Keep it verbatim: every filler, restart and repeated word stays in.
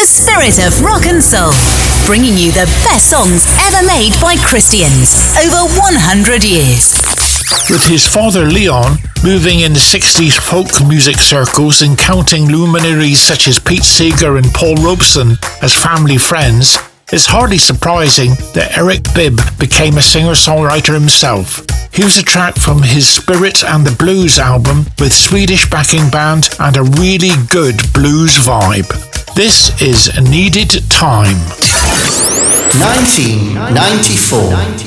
spirit of rock and soul, bringing you the best songs ever made by Christians over one hundred years. With his father Leon moving in the sixties folk music circles and counting luminaries such as Pete Seeger and Paul Robeson as family friends, it's hardly surprising that Eric Bibb became a singer-songwriter himself. Here's a track from his Spirit and the Blues album with Swedish backing band and a really good blues vibe. This is Needed Time. nineteen ninety-four.